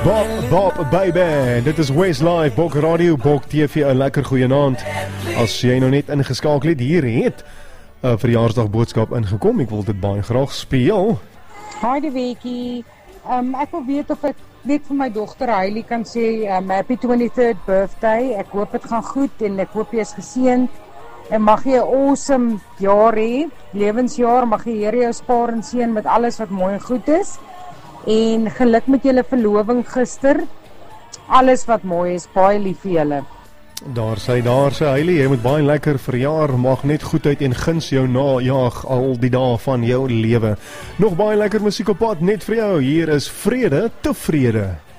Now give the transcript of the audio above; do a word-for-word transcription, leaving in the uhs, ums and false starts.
Bob, Bob, baby. Dit is Westlife, Bok Radio, Bok T V, 'n lekker goeienaand. As jy nou net ingeskakel het, hier het 'n uh, verjaarsdagboodskap ingekom. Ek wil dit baie graag speel. Hi die weekie. Um, ek wil weet of ek net vir my dogter Hailey kan sê, um, happy twenty-third birthday. Ek hoop dit gaan goed en ek hoop jy is geseënd. En mag jy 'n awesome jaar hê, lewensjaar, mag die Here jou spaar en seën met alles wat mooi en goed is. En geluk met julle verloving gister. Alles wat mooi is, baie lief vir julle. Daar sê, daar sê Hailey, jy moet baie lekker verjaar, mag net goed uit en guns jou najaag al die dae van jou lewe. Nog baie lekker musiek op pad net vir jou. Hier is Vrede Tevrede.